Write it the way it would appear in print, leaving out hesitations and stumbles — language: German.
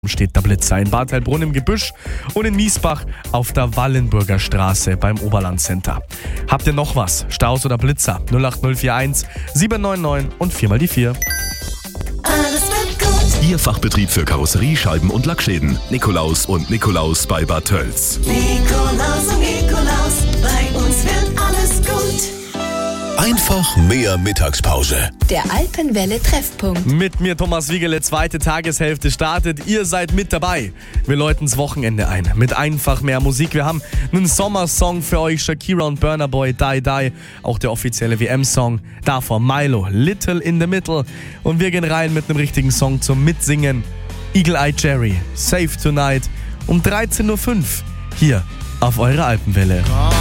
Steht der Blitzer in Bad Heilbrunn im Gebüsch und in Miesbach auf der Wallenburger Straße beim Oberlandcenter. Habt ihr noch was? Staus oder Blitzer? 08041 799 und 4 mal die 4. Alles wird gut. Ihr Fachbetrieb für Karosserie, Scheiben und Lackschäden. Nikolaus und Nikolaus bei Bad Tölz. Nikolaus und Nikolaus, bei uns wird alles gut. Einfach mehr Mittagspause. Der Alpenwelle-Treffpunkt. Mit mir Thomas Wiegele, zweite Tageshälfte startet. Ihr seid mit dabei. Wir läuten's Wochenende ein mit einfach mehr Musik. Wir haben einen Sommersong für euch, Shakira und Burna Boy, Die Die. Auch der offizielle WM-Song. Davor Milo, Little in the Middle. Und wir gehen rein mit einem richtigen Song zum Mitsingen. Eagle Eye Jerry, Save Tonight um 13.05 Uhr hier auf eurer Alpenwelle.